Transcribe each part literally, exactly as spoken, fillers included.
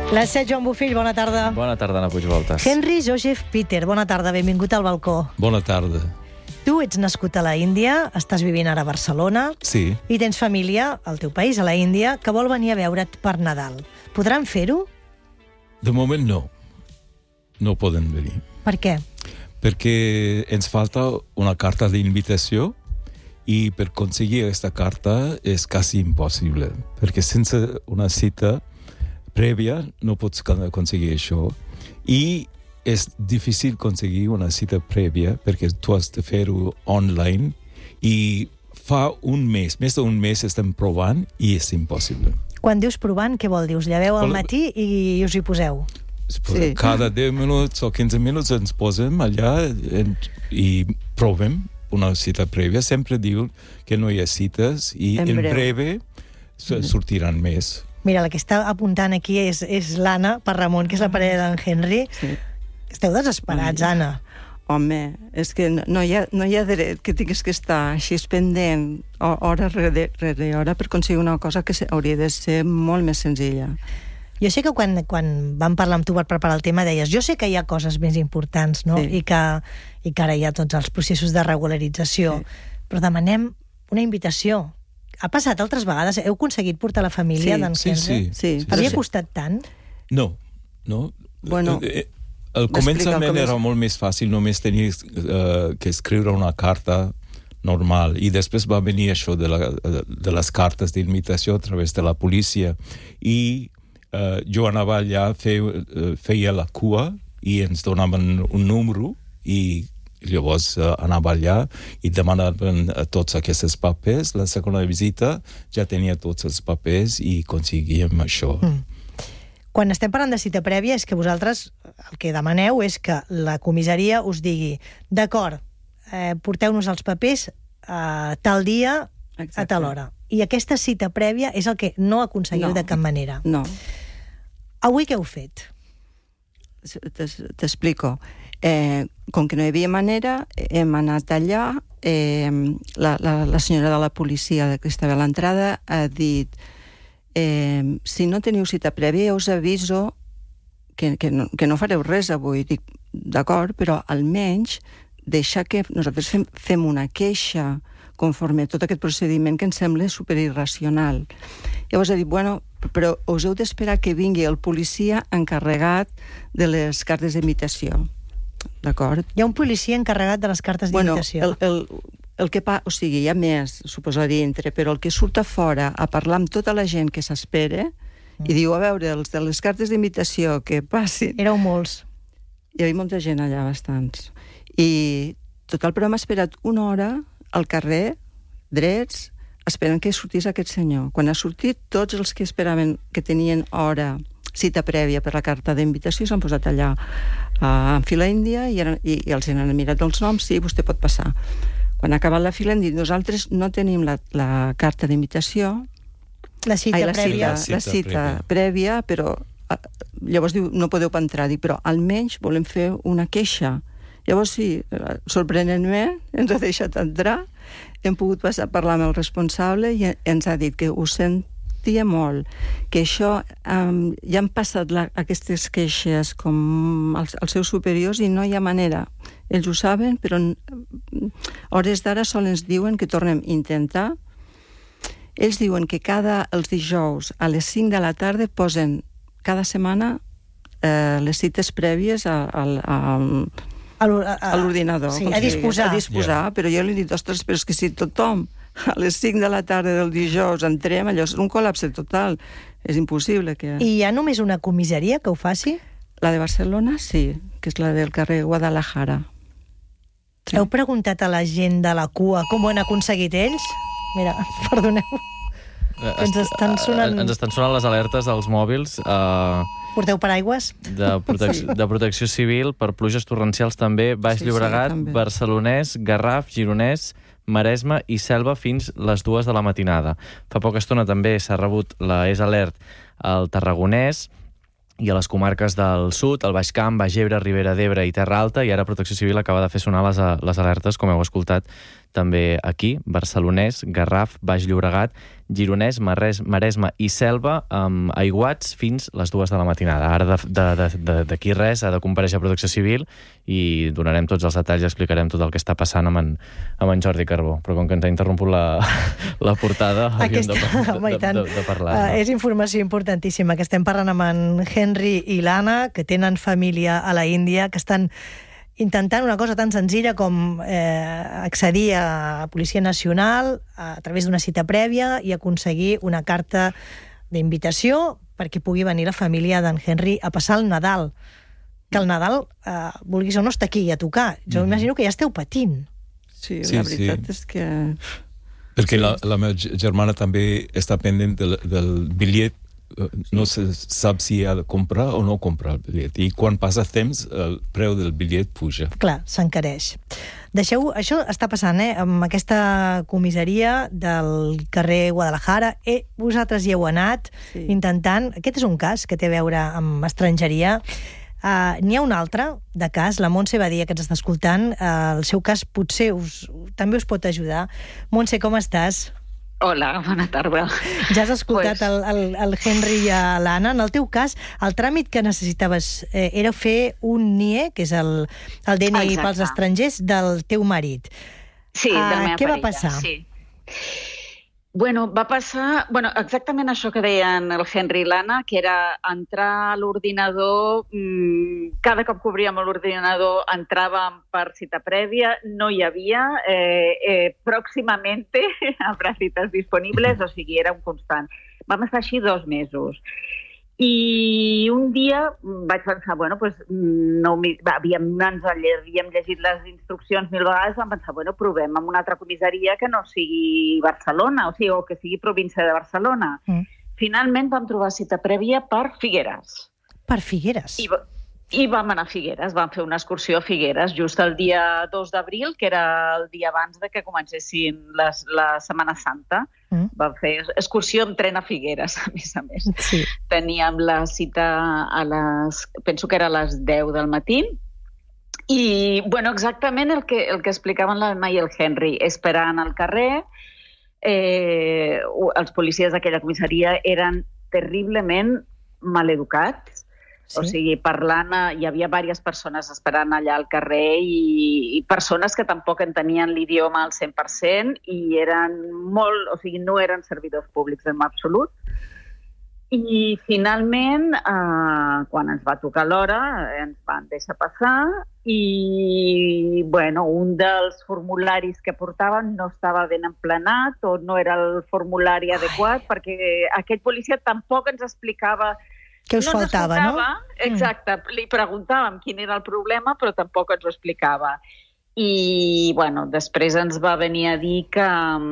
Les set, Joan Bofill, bona tarda. Bona tarda, Anna Puigvoltes. Henry Joseph Peter, bona tarda, benvingut al balcó. Bona tarda. Tu ets nascut a la Índia, estàs vivint ara a Barcelona. Sí. I tens família al teu país, a la Índia, que vol venir a veure't per Nadal. Podran fer-ho? De moment no. No poden venir. Per què? Perquè ens falta una carta d'invitació i per aconseguir aquesta carta és quasi impossible. Perquè sense una cita prèvia no pots aconseguir això. I és difícil aconseguir una cita prèvia perquè tu has de fer-ho online i fa un mes, més d'un mes estem provant i és impossible. Quan dius provant, què vol dir? Us lleveu al matí i us hi poseu? Sí. Cada deu minuts o quinze minuts ens posem allà i provem una cita prèvia. Sempre diuen que no hi ha cites i en, en breve sortiran més. Mira, la que està apuntant aquí és, és l'Anna Parramon, que és la parella d'en Henry. Sí. Esteu desesperats, Ai. Anna. Home, és que no hi, ha, no hi ha dret que tinguis que estar així pendent hora rere, rere hora per aconseguir una cosa que hauria de ser molt més senzilla. Jo sé que quan, quan vam parlar amb tu per preparar el tema deies, jo sé que hi ha coses més importants, no? Sí. I, que, i que ara hi ha tots els processos de regularització, sí. Però demanem una invitació. Ha passat altres vegades? Heu aconseguit portar la família sí, d'en sí, Henry? Sí, sí. sí. Havia costat tant? No, no. Bueno, el començament era molt més fàcil, només tenies uh, que escriure una carta normal, i després va venir això de, la, de les cartes d'invitació a través de la policia, i uh, jo anava allà, feia, feia la cua, i ens donaven un número, i llavors uh, anava allà i demanaven uh, tots aquests papers. La segona visita ja tenia tots els papers i aconseguíem això. Mm. Quan estem parlant de cita prèvia és que vosaltres el que demaneu és que la comissaria us digui d'acord, eh, porteu-nos els papers a tal dia, Exacte. A tal hora. I aquesta cita prèvia és el que no aconseguiu no, de cap manera. No. Avui què heu fet? T'explico. Eh, com que no hi havia manera, hem anat allà, eh, la, la, la senyora de la policia que estava a l'entrada ha dit eh, si no teniu cita prèvia ja us aviso que, que, no, que no fareu res avui. Dic, d'acord, però almenys deixar que nosaltres fem, fem una queixa conforme a tot aquest procediment que ens sembla superirracional. Llavors ha dit, bueno, però us heu d'esperar que vingui el policia encarregat de les cartes d'invitació. D'acord? Hi ha un policia encarregat de les cartes d'invitació. Bueno, el, el, el que pa... o sigui, hi ha més, suposo, a dintre, però el que surt a fora a parlar amb tota la gent que s'espera mm. i diu, a veure, els de les cartes d'invitació que passin... Éreu molts. Hi havia molta gent allà, bastants. I total, però hem esperat una hora al carrer, drets, esperant que sortís aquest senyor. Quan ha sortit, tots els que esperaven que tenien hora, cita prèvia per la carta d'invitació, s'han posat allà uh, en fila índia i, i, i els han mirat els noms, sí, vostè pot passar. Quan ha acabat la fila han dit, nosaltres no tenim la, la carta d'invitació, la cita ai, la prèvia, cita, la cita prèvia, però uh, llavors diu, no podeu entrar, dic, però almenys volem fer una queixa. Llavors sí, sorprenentment ens ha deixat entrar, hem pogut passar a parlar amb el responsable i ens ha dit que ho sentia molt, que això um, ja han passat la, aquestes queixes com als, als seus superiors i no hi ha manera. Ells ho saben, però a hores d'ara sol ens diuen que tornem a intentar. Ells diuen que cada els dijous a les cinc de la tarda posen cada setmana eh, les cites prèvies a, a, a, a, a l'ordinador. Sí, a disposar. A disposar, yeah. Però jo li he dit, ostres, però és que si tothom a les cinc de la tarda del dijous entrem, allò és un col·lapse total. És impossible que... I hi ha només una comissaria que ho faci? La de Barcelona, sí, que és la del carrer Guadalajara. Sí. Heu preguntat a la gent de la cua com ho han aconseguit ells? Mira, perdoneu. Ens estan sonant... Ens estan sonant les alertes dels mòbils. Uh... Porteu paraigües? De, protec... sí. de protecció civil, per pluges torrencials també, Baix sí, Llobregat, sí, Barcelonès, Garraf, Gironès, Maresme i Selva fins les dues de la matinada. Fa poca estona també s'ha rebut la E S Alert al Tarragonès i a les comarques del sud, el Baix Camp, Baix Ebre, Ribera d'Ebre i Terra Alta, i ara Protecció Civil acaba de fer sonar les, les alertes, com heu escoltat, també aquí, barcelonès, Garraf, Baix Llobregat, Gironès, Mares, Maresme i Selva, amb aiguats fins les dues de la matinada. Ara d'aquí res ha de comparèixer Protecció Civil i donarem tots els detalls i explicarem tot el que està passant amb en, amb en Jordi Carbó. Però com que ens ha interromput la, la portada, Aquesta, havíem de, de, de, de parlar. No? Uh, és informació importantíssima, que estem parlant amb en Henry i l'Anna, que tenen família a la Índia, que estan intentant una cosa tan senzilla com eh, accedir a la Policia Nacional a través d'una cita prèvia i aconseguir una carta d'invitació perquè pugui venir la família d'en Henry a passar el Nadal. Que el Nadal, eh, vulguis o no, està aquí a tocar. Jo mm. imagino que ja esteu patint. Sí, sí la veritat sí. és que... Perquè sí. la, la meva germana també està pendent del, del bitllet. No se sap si ha de comprar o no comprar el bitllet. I quan passa temps, el preu del bitllet puja. Clar, s'encareix. Deixeu, això està passant, eh? Amb aquesta comissaria del carrer Guadalajara. Eh, vosaltres hi heu anat sí. intentant... Aquest és un cas que té a veure amb estrangeria. Uh, N'hi ha un altre de cas, la Montse Badia, que ens està escoltant. Uh, el seu cas potser us, també us pot ajudar. Montse, com estàs? Hola, bona tarda. Ja has escoltat pues... el, el, el Henry i l'Anna. En el teu cas, el tràmit que necessitaves eh, era fer un N I E, que és el, el D N I Exacte. Pels estrangers, del teu marit. Sí, uh, de la meva què parella. va passar? Sí. Bueno, va passar bueno, exactament això que deien el Henry i l'Anna, que era entrar a l'ordinador, mmm, cada cop que obríem l'ordinador entràvem per cita prèvia, no hi havia, eh, eh, pròximamente habrà cites disponibles, o sigui, era un constant. Vam estar així dos mesos. I un dia vaig pensar, bueno, pues, no, havíem, ens havíem llegit les instruccions mil vegades, vam pensar, bueno, provem amb una altra comissaria que no sigui Barcelona, o sigui, o que sigui província de Barcelona. Mm. Finalment vam trobar cita prèvia per Figueres. Per Figueres? I, I vam anar a Figueres, vam fer una excursió a Figueres just el dia dos d'abril, que era el dia abans de que comencessin les, la Setmana Santa. Mm. Vam fer excursió amb tren a Figueres, a més a més. Sí. Teníem la cita a les... penso que era a les deu del matí. I, bueno, exactament el que, el que explicaven l'Anna i el Henry, esperant al carrer. Eh, els policies d'aquella comissaria eren terriblement maleducats. Sí. O sigui, parlant, hi havia diverses persones esperant allà al carrer i, i persones que tampoc entenien l'idioma al cent per cent i eren molt, o sigui, no eren servidors públics en absolut. I finalment, eh, quan ens va tocar l'hora, ens van deixar passar i, bueno, un dels formularis que portaven no estava ben emplenat o no era el formulari Ai. adequat perquè aquest policia tampoc ens explicava què us no faltava, no? Exacte, mm. li preguntàvem quin era el problema, però tampoc ens ho explicava. I, bueno, després ens va venir a dir que...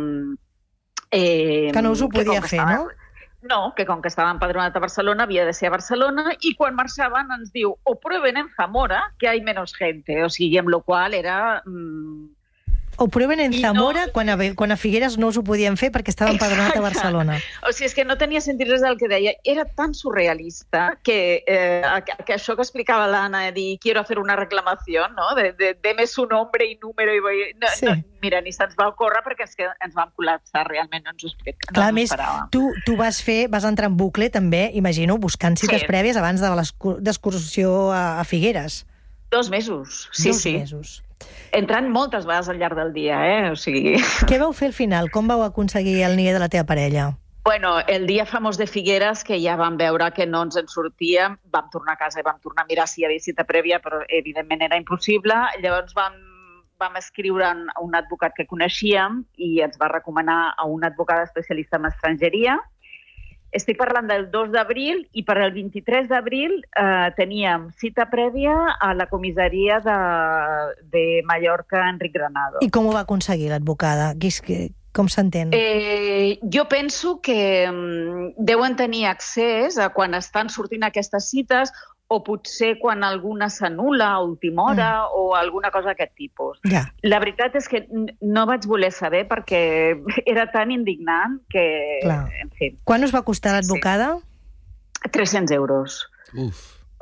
Eh, que no us ho podia fer, estava, no? No, que com que estava empadronat a Barcelona, havia de ser a Barcelona, i quan marxaven ens diu, o prueben en Zamora, que hay menos gente, o sigui, amb lo qual era... Mm, o prueben en Zamora, no... quan, a, quan a Figueres no us ho podien fer perquè estava empadronat a Barcelona. O sigui, és que no tenia sentit res del que deia. Era tan surrealista que, eh, que això que explicava l'Anna, de dir, quiero hacer una reclamació, no? De, de, deme su nombre i número. I voy... no, sí. no, mira, ni se'ns va ocórrer perquè és que ens vam col·lapsar, realment no ens ho esperàvem. Clar, no més, tu, tu vas fer, vas entrar en bucle també, imagino, buscant cites sí. prèvies abans de l'excursió a, a Figueres. Dos mesos, sí, Dos sí. mesos. Entrant moltes vegades al llarg del dia, eh? O sigui... Què vau fer al final? Com vau aconseguir el N I E de la teva parella? Bueno, el dia famós de Figueres, que ja vam veure que no ens en sortíem, vam tornar a casa i vam tornar a mirar si hi havia cita prèvia, però evidentment era impossible. Llavors vam, vam escriure a un advocat que coneixíem i ens va recomanar a un advocat especialista en estrangeria. Estic parlant del dos d'abril i per al vint-i-tres d'abril eh, teníem cita prèvia a la comissaria de, de Mallorca, Enric Granado. I com ho va aconseguir l'advocada? Com s'entén? Eh, jo penso que um, deuen tenir accés a quan estan sortint aquestes cites o potser quan alguna s'anul·la a última hora mm. o alguna cosa d'aquest tipus. Ja. La veritat és que no vaig voler saber perquè era tan indignant que... Clar. En fi. Quan us va costar l'advocada? Sí. tres-cents euros. Uf.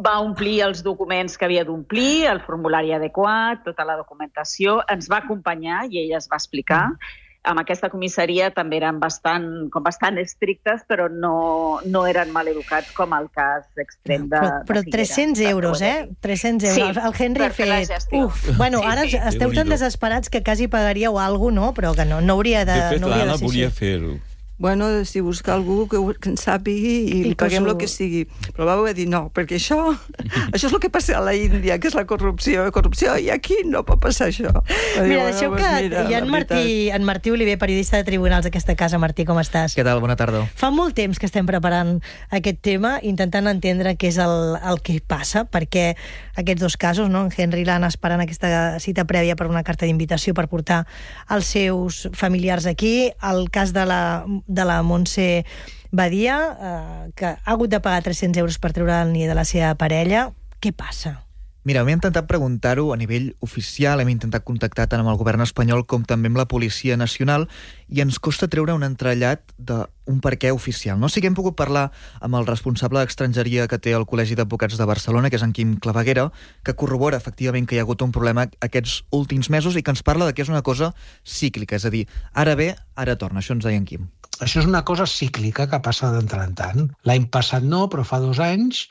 va omplir els documents que havia d'omplir, el formulari adequat, tota la documentació, ens va acompanyar i ella es va explicar. Amb aquesta comissaria també eren bastant, com bastant estrictes, però no, no eren maleducats com el cas extrem de, però, però de Figueres. tres-cents euros, eh? tres-cents euros. Sí, el Henry ha fet... Uf, bueno, ara sí, sí. esteu tan desesperats que quasi pagaríeu alguna cosa, no? Però que no, no hauria de, de fet, no hauria l'Anna de ser volia així. fer-ho. Bueno, si busca algú que, que en sàpigui i, I li paguem el que sigui. Però va haver dir no, perquè això, això és el que passa a la Índia, que és la corrupció. Corrupció, i aquí no pot passar això. Mira, dir, deixeu bueno, que mira, hi ha en Martí, en Martí Oliver, periodista de tribunals d'aquesta casa. Martí, com estàs? Què tal? Bona tarda. Fa molt temps que estem preparant aquest tema, intentant entendre què és el, el que passa, perquè aquests dos casos, no? En Henry i l'Anna esperant aquesta cita prèvia per una carta d'invitació per portar els seus familiars aquí. El cas de la de la Montse Badia, eh, que ha hagut de pagar tres-cents euros per treure el niet de la seva parella. Què passa? Mira, hem intentat preguntar-ho a nivell oficial, hem intentat contactar tant amb el govern espanyol com també amb la Policia Nacional i ens costa treure un entrellat d'un per què oficial. No? Sí que hem pogut parlar amb el responsable d'estrangeria que té el Col·legi d'Advocats de Barcelona, que és en Quim Claveguera, que corrobora efectivament que hi ha hagut un problema aquests últims mesos i que ens parla de que és una cosa cíclica, és a dir, ara ve, ara torna. Això ens deia en Quim. Això és una cosa cíclica que passa d'entrar en tant. L'any passat no, però fa dos anys,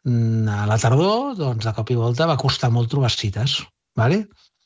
a la tardor, doncs, de cop i volta va costar molt trobar cites. ¿vale?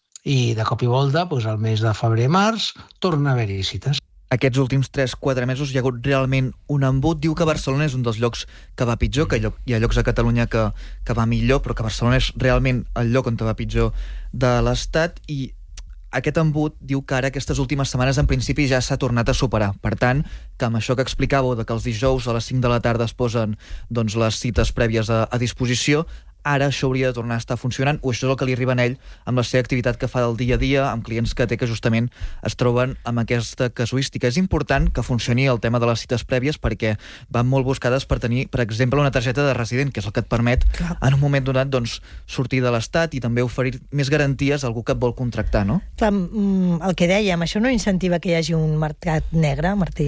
I de cop i volta, doncs, al mes de febrer-març, torna a haver-hi cites. Aquests últims tres quatre mesos hi ha hagut realment un embut. Diu que Barcelona és un dels llocs que va pitjor, que hi ha llocs a Catalunya que, que va millor, però que Barcelona és realment el lloc on va pitjor de l'Estat, i aquest embut diu que ara aquestes últimes setmanes en principi ja s'ha tornat a superar. Per tant, que amb això que explicàveu de que els dijous a les cinc de la tarda es posen doncs, les cites prèvies a, a disposició, ara això hauria de tornar a estar funcionant, o això és el que li arriba a ell amb la seva activitat que fa del dia a dia, amb clients que té que justament es troben amb aquesta casuística. És important que funcioni el tema de les cites prèvies perquè van molt buscades per tenir, per exemple, una targeta de resident, que és el que et permet Clar. en un moment donat doncs, sortir de l'Estat i també oferir més garanties a algú que et vol contractar, no? Clar, el que dèiem, això no incentiva que hi hagi un mercat negre, Martí?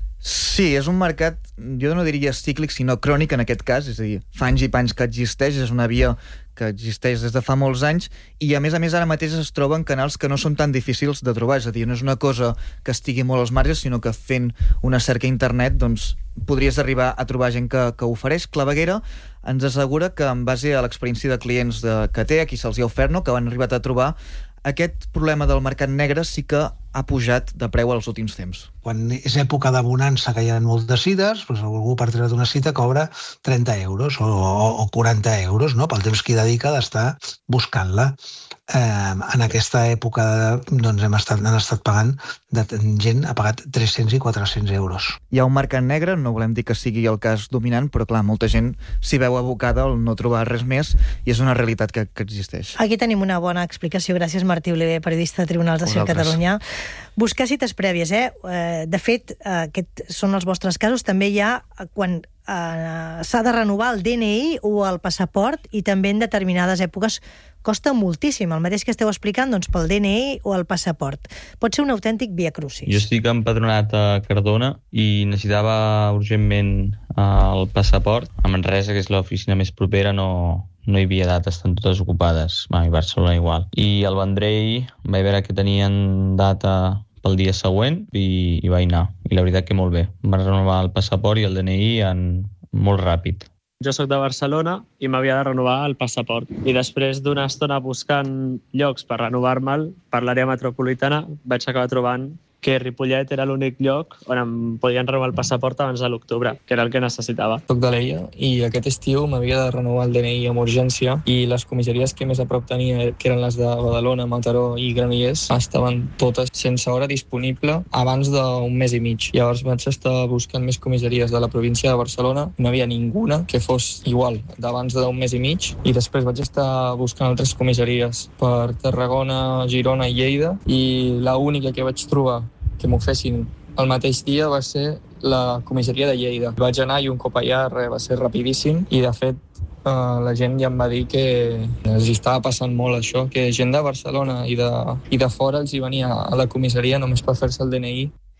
Sí, és un mercat, jo no diria cíclic, sinó crònic en aquest cas, és a dir, fa anys i panys que existeix, és una via que existeix des de fa molts anys, i a més a més ara mateix es troben canals que no són tan difícils de trobar, és a dir, no és una cosa que estigui molt als marges, sinó que fent una cerca a internet doncs, podries arribar a trobar gent que, que ofereix. Claveguera ens assegura que en base a l'experiència de clients de, que té, a qui se'ls hi ha ofert, no, que han arribat a trobar, aquest problema del mercat negre sí que ha pujat de preu als últims temps. Quan és època de bonança, que hi ha moltes cites, doncs algú per treure't una cita cobra trenta euros o, o, o quaranta euros, no? Pel temps que hi dedica d'estar buscant-la. Eh, en aquesta època doncs hem estat, han estat pagant, de, gent ha pagat tres-cents i quatre-cents euros. Hi ha un mercat negre, no volem dir que sigui el cas dominant, però clar, molta gent s'hi veu abocada al no trobar res més i és una realitat que, que existeix. Aquí tenim una bona explicació. Gràcies, Martí Oliver, periodista de Tribunals de Ciutat Catalunya. Buscar cites prèvies, eh? De fet, aquests són els vostres casos. També hi ha quan eh, s'ha de renovar el D N I o el passaport, i també en determinades èpoques costa moltíssim, el mateix que esteu explicant, doncs pel D N I o el passaport. Pot ser un autèntic viacrucis. Jo estic empadronat a Cardona i necessitava urgentment el passaport. A Manresa, que és l'oficina més propera, no, no hi havia dates, estan totes ocupades. Va, i Barcelona igual. I al Vendrell vaig veure que tenien data pel dia següent i, i vaig anar. I la veritat que molt bé. Em van renovar el passaport i el D N I en molt ràpid. Jo sóc de Barcelona i m'havia de renovar el passaport. I després d'una estona buscant llocs per renovar-me'l per l'àrea metropolitana, vaig acabar trobant que Ripollet era l'únic lloc on em podien renovar el passaport abans de l'octubre, que era el que necessitava. Soc d'Alella i aquest estiu m'havia de renovar el D N I amb urgència i les comissaries que més a prop tenia, que eren les de Badalona, Mataró i Granollers, estaven totes sense hora disponible abans d'un mes i mig. Llavors vaig estar buscant més comissaries de la província de Barcelona, no havia ninguna que fos igual d'abans d'un mes i mig, i després vaig estar buscant altres comissaries per Tarragona, Girona i Lleida, i l'única que vaig trobar que m'ho fessin el mateix dia va ser la comissaria de Lleida. Vaig anar i un cop allà res, va ser rapidíssim, i de fet eh, la gent ja em va dir que els estava passant molt això, que gent de Barcelona i de, i de fora els hi venia a la comissaria només per fer-se el D N I.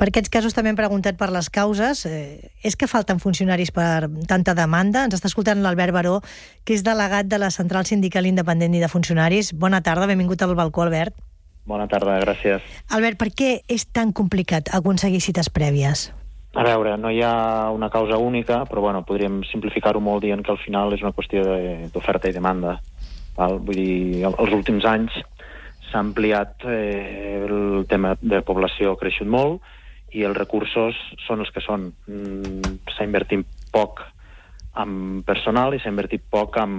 Per aquests casos també hem preguntat per les causes. Eh, és que falten funcionaris per tanta demanda? Ens està escoltant l'Albert Baró, que és delegat de la Central Sindical Independent i de Funcionaris. Bona tarda, benvingut al balcó, Albert. Bona tarda, gràcies. Albert, per què és tan complicat aconseguir cites prèvies? A veure, no hi ha una causa única, però bueno, podríem simplificar-ho molt dient que al final és una qüestió d'oferta i demanda. Val? Vull dir, els últims anys s'ha ampliat eh, el tema de població, ha creixut molt, i els recursos són els que són. Mm, s'ha invertit poc en personal i s'ha invertit poc en,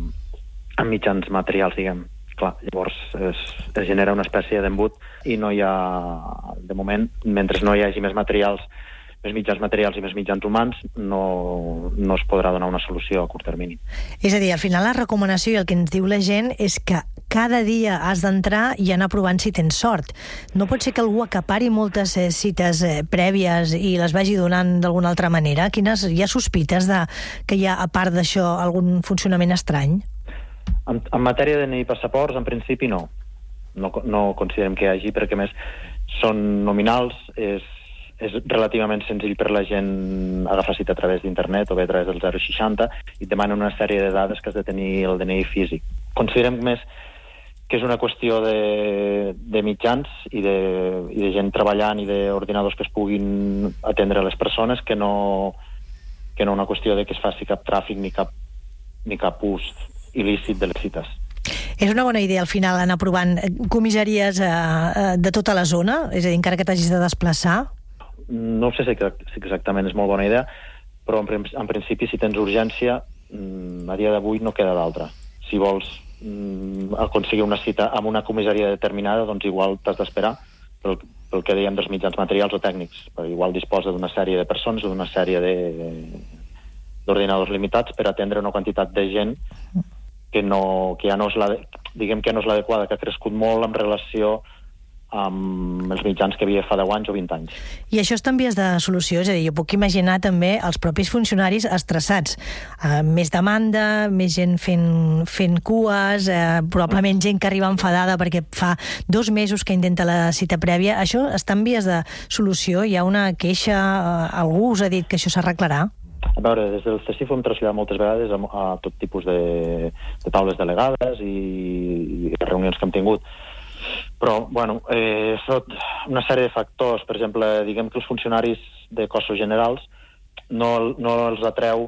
en mitjans materials, diguem. Clar, llavors es, es genera una espècie d'embut i no hi ha, de moment, mentre no hi hagi més materials, més mitjans materials i més mitjans humans, no, no es podrà donar una solució a curt termini. És a dir, al final la recomanació i el que ens diu la gent és que cada dia has d'entrar i anar provant si tens sort. No pot ser que algú acapari moltes eh, cites eh, prèvies i les vagi donant d'alguna altra manera? Quines, hi ha sospites de, que hi ha, a part d'això, algun funcionament estrany? En, en matèria de D N I i passaports, en principi no. No, no considerem que hi hagi, perquè més són nominals, és és relativament senzill per la gent agafar cita a través d'internet o bé a través del zero seixanta i et demanen una sèrie de dades que has de tenir el D N I físic. Considerem més que és una qüestió de, de mitjans i de, i de gent treballant i d'ordinadors que es puguin atendre a les persones que no, que no una qüestió de que es faci cap tràfic ni cap, ni cap ús il·lícit de les cites. És una bona idea, al final, anar provant comissaries eh, de tota la zona? És a dir, encara que t'hagis de desplaçar? No sé si exactament és molt bona idea, però en, en principi si tens urgència, a dia d'avui no queda d'altra. Si vols aconseguir una cita amb una comissaria determinada, doncs igual t'has d'esperar pel, pel que dèiem dels mitjans materials o tècnics. Però igual disposa d'una sèrie de persones o d'una sèrie d'ordinadors limitats per atendre una quantitat de gent que, no, que ja no és la, diguem que no és l'adequada, que ha crescut molt en relació amb els mitjans que havia fa deu anys o vint anys. I això està en vies de solució? És a dir, jo puc imaginar també els propis funcionaris estressats. Uh, més demanda, més gent fent, fent cues, uh, probablement gent que arriba enfadada perquè fa dos mesos que intenta la cita prèvia. Això està en vies de solució? Hi ha una queixa? Uh, algú us ha dit que això s'arreglarà? A veure, des del C E C I F ho hem traslladat moltes vegades a, a tot tipus de, de taules delegades i, i reunions que hem tingut. Però, bueno, eh, són una sèrie de factors. Per exemple, diguem que els funcionaris de cossos generals no, no els atreu,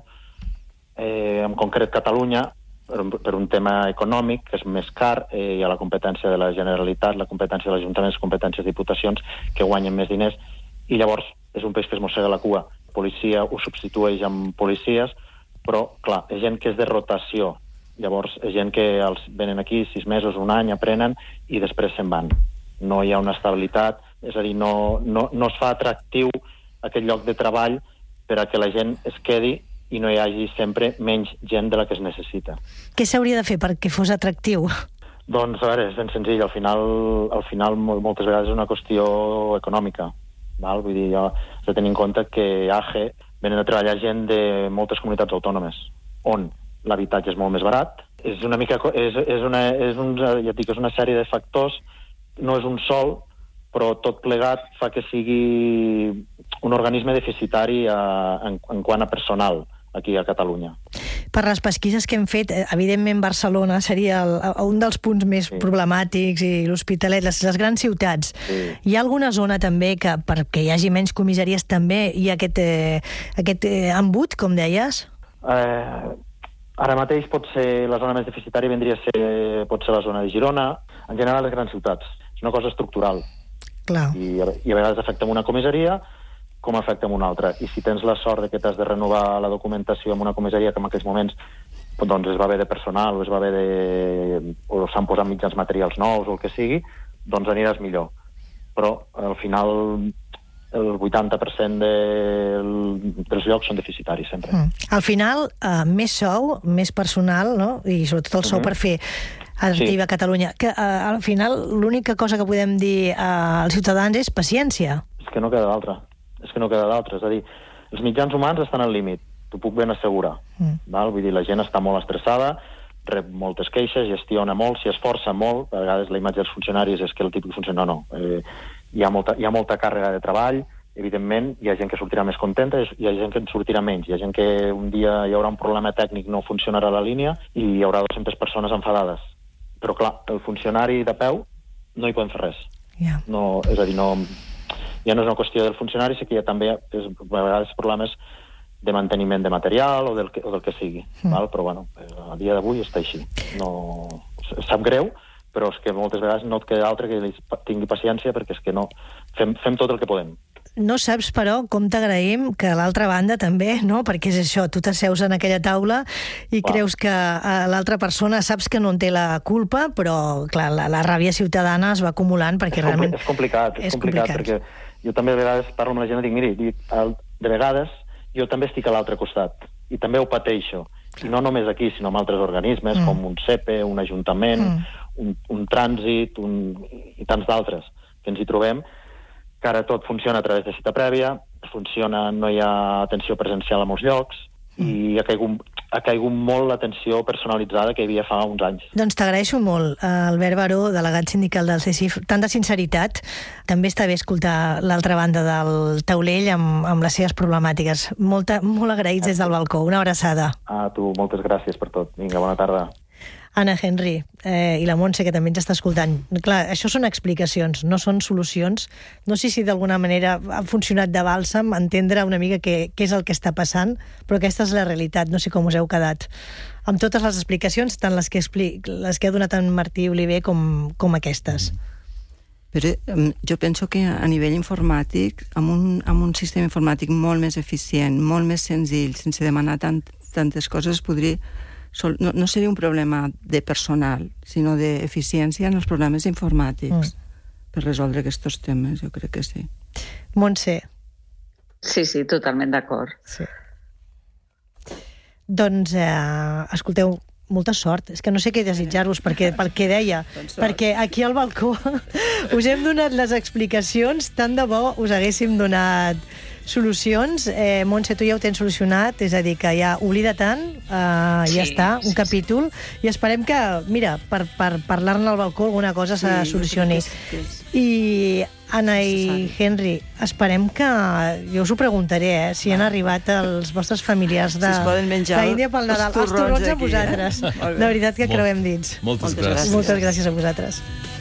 eh, en concret Catalunya, per, per un tema econòmic, que és més car, eh, hi ha la competència de la Generalitat, la competència de l'Ajuntament, les competències de diputacions, que guanyen més diners, i llavors és un peix que es mossega la cua. Policia ho substitueix amb policies, però, clar, és gent que és de rotació. Llavors, és gent que els venen aquí sis mesos, un any, aprenen i després se'n van. No hi ha una estabilitat, és a dir, no, no, no es fa atractiu aquest lloc de treball per a que la gent es quedi i no hi hagi sempre menys gent de la que es necessita. Què s'hauria de fer perquè fos atractiu? Doncs, a veure, és ben senzill. Al final, al final moltes vegades és una qüestió econòmica. Val? Vull dir, has de tenir en compte que A G venen a treballar gent de moltes comunitats autònomes, on l'habitatge és molt més barat. És una mica, és, és una, és un, ja dic, és una sèrie de factors, no és un sol, però tot plegat fa que sigui un organisme deficitari a, en, en quant a personal aquí a Catalunya. Per les pesquises que hem fet, evidentment Barcelona seria el, un dels punts més sí. problemàtics, i l'Hospitalet, les, les grans ciutats. Sí. Hi ha alguna zona també que, perquè hi hagi menys comissaries, també hi ha aquest, eh, aquest eh, embut, com deies? Eh... Ara mateix pot ser la zona més deficitària, vendria a ser, pot ser la zona de Girona, en general les grans ciutats. És una cosa estructural. Clar. I, I a vegades afecta una comissaria com afecta una altra. I si tens la sort de que t'has de renovar la documentació en una comissaria que en aquells moments doncs es va haver de personal o es va haver de... o s'han posat mitjans materials nous o el que sigui, doncs aniràs millor. Però al final el vuitanta per cent de, dels llocs són deficitaris, sempre. Mm. Al final, uh, més sou, més personal, no? I sobretot el sou mm-hmm. per fer Activa sí. Catalunya. Que, uh, al final, l'única cosa que podem dir uh, als ciutadans és paciència. És que no queda d'altra. És que no queda d'altra. És a dir, els mitjans humans estan al límit. T'ho puc ben assegurar. Mm. Val? Vull dir, la gent està molt estressada, rep moltes queixes, gestiona molt, s'hi esforça molt. A vegades la imatge dels funcionaris és que el típic funcionari... No, no. Eh, Hi ha, molta, hi ha molta càrrega de treball, evidentment hi ha gent que sortirà més contenta, hi ha gent que en sortirà menys, hi ha gent que un dia hi haurà un problema tècnic, no funcionarà la línia i hi haurà dues-centes persones enfadades. Però clar, el funcionari de peu no hi podem fer res. Yeah. No, és a dir, no, ja no és una qüestió del funcionari, sí que hi ha també és, a vegades problemes de manteniment de material o del que, o del que sigui, mm. val? Però bueno, a dia d'avui està així. No, sap greu, però és que moltes vegades no et queda altre que tingui paciència perquè és que no, fem, fem tot el que podem. No saps, però, com t'agraïm que l'altra banda també, no? Perquè és això, tu t'asseus en aquella taula i clar, creus que l'altra persona saps que no en té la culpa, però, clar, la, la ràbia ciutadana es va acumulant perquè és realment... És complicat, és, és complicat, complicat, perquè jo també a vegades parlo amb la gent i dic, miri, dic, de vegades jo també estic a l'altre costat i també ho pateixo. I no només aquí, sinó en altres organismes, mm. com un C E P E, un ajuntament, mm. un, un trànsit, un, i tants d'altres que ens hi trobem, que ara tot funciona a través de cita prèvia, funciona, no hi ha atenció presencial a molts llocs, mm. i ha caigut, ha caigut molt l'atenció personalitzada que hi havia fa uns anys. Doncs t'agraeixo molt, Albert Baró, delegat sindical del C E C I F, tant de sinceritat. També està bé escoltar l'altra banda del taulell amb, amb les seves problemàtiques. Molta, molt agraïts des del balcó. Una abraçada. A tu, moltes gràcies per tot. Vinga, bona tarda. Anna Henry eh, i la Montse, que també ens està escoltant. Clar, això són explicacions, no són solucions. No sé si d'alguna manera ha funcionat de bàlsam entendre una mica què, què és el que està passant, però aquesta és la realitat. No sé com us heu quedat amb totes les explicacions, tant les que, explic, les que ha donat en Martí Oliver com, com aquestes. Però jo penso que a nivell informàtic, amb un, amb un sistema informàtic molt més eficient, molt més senzill, sense demanar tant, tantes coses, podria... No, no seria un problema de personal, sinó d'eficiència en els programes informàtics mm. per resoldre aquests temes, jo crec que sí. Montse. Sí, sí, totalment d'acord. Sí. Doncs, eh, escolteu, molta sort. És que no sé què desitjar-vos, perquè, perquè deia, perquè aquí al balcó us hem donat les explicacions, tant de bo us haguéssim donat solucions. Eh, Montse, tu ja ho tens solucionat, és a dir, que ja oblida tant, eh, sí, ja està, un sí, capítol, sí. I esperem que, mira, per, per parlar-ne al balcó alguna cosa sí, se solucioni. Que és, que és I Anna i Henry, esperem que, jo us ho preguntaré, eh, si han arribat els vostres familiars de, si d'Índia pel Nadal. Els torrons a vosaltres. Eh? La veritat que creuem dins. Moltes gràcies. Moltes gràcies a vosaltres.